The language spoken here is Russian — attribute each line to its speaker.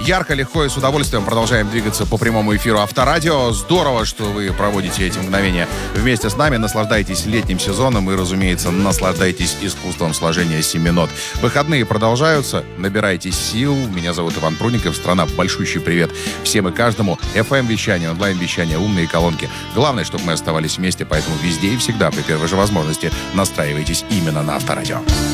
Speaker 1: Ярко, легко и с удовольствием продолжаем двигаться по прямому эфиру Авторадио. Здорово, что вы проводите эти мгновения вместе с нами. Наслаждайтесь летним сезоном и, разумеется, наслаждайтесь искусством сложения семенот. Выходные продолжаются. Набирайтесь сил. Меня зовут Иван Прудников. Страна, большущий привет всем и каждому. FM-вещание, онлайн-вещание, умные колонки. Главное, чтобы мы оставались вместе, поэтому везде и всегда при первой же возможности настраивайтесь именно на Авторадио.